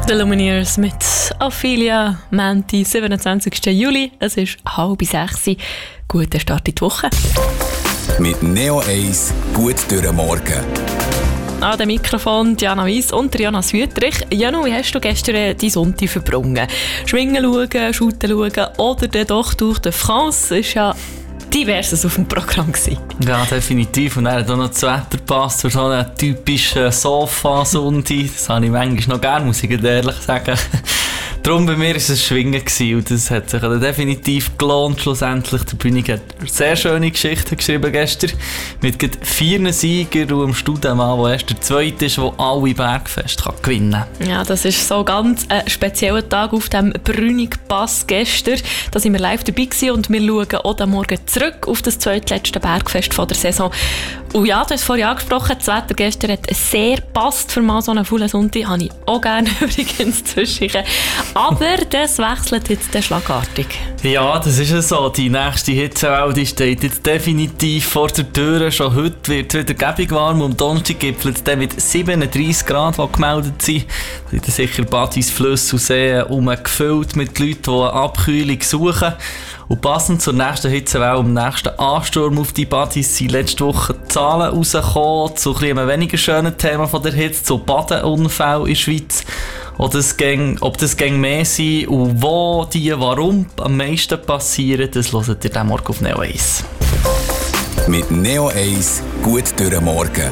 The Lumineers mit Ophelia, Montag, 27. Juli. Es ist 5:30. Guten Start in die Woche. Mit Neo 1 gut durch den Morgen. An dem Mikrofon Diana Weiss und Jonas Wüttrich. Janu, wie hast du gestern deinen Sonntag verbrungen? Schwingen schauen, shooten schauen oder dann doch durch die France? Ist ja diverses auf dem Programm gewesen. Ja, definitiv. Und er hat auch noch das Wetter gepasst für so einen typischen Sofa-Sonntag. Das habe ich manchmal noch gerne, muss ich ehrlich sagen. Darum bei mir war es Schwingen gewesen, und das hat sich dann definitiv gelohnt. Schlussendlich, der Bühne hat sehr schöne Geschichten geschrieben gestern. Mit 4 Siegern und einem Studenmann, der erst der Zweite ist, der alle Bergfeste gewinnen kann. Ja, das ist so ganz ein spezieller Tag auf dem Brünig-Pass gestern. Da sind wir live dabei gewesen und wir schauen auch am Morgen zurück auf das zweitletzte Bergfest von der Saison. Und ja, du hast es vorhin angesprochen, das Wetter gestern hat sehr gepasst für mal so einen vollen Sonntag. Habe ich auch gerne übrigens zwischen. Aber das wechselt jetzt schlagartig. Ja, das ist es so. Die nächste Hitzewelle steht jetzt definitiv vor der Tür. Schon heute wird es wieder gäbig warm. Am Donnerstag gipfelt es dann mit 37 Grad, die gemeldet sind. Da sind sicher Badis, Flüsse und Seen gefüllt mit Leuten, die eine Abkühlung suchen. Und passend zur nächsten Hitzewelle, am nächsten Ansturm auf die Badis, sind letzte Woche Zahlen rausgekommen zu einem weniger schönen Thema von der Hitze, zu Badeunfällen in der Schweiz. Ob das mehr sind und wo die warum am meisten passieren, das hört ihr dann morgen auf Neo 1. Mit Neo 1 gut durch den Morgen.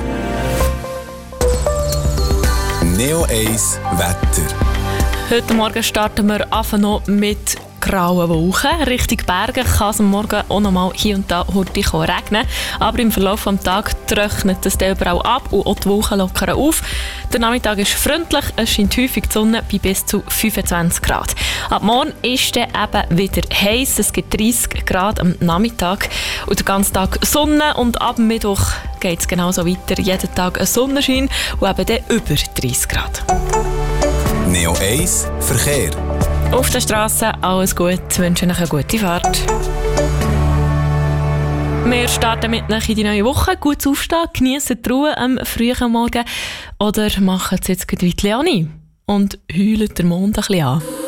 Neo 1 Wetter. Heute Morgen starten wir noch mit grauen Wolken. Richtung Berge kann es am Morgen auch noch mal hier und da hurtig regnen. Aber im Verlauf des Tages trocknet es überall ab und auch die Wolken lockern auf. Der Nachmittag ist freundlich, es scheint häufig die Sonne bei bis zu 25 Grad. Ab morgen ist es eben wieder heiß, es gibt 30 Grad am Nachmittag und den ganzen Tag Sonne und ab Mittwoch geht es genauso weiter. Jeden Tag ein Sonnenschein und eben dann über 30 Grad. Neo 1 Verkehr. Auf der Straße alles gut, wünsche euch eine gute Fahrt. Wir starten mit euch in die neue Woche. Gutes Aufstehen, geniessen die Ruhe am frühen Morgen oder machen es jetzt wie die Leonie und heulen den Mond ein bisschen an.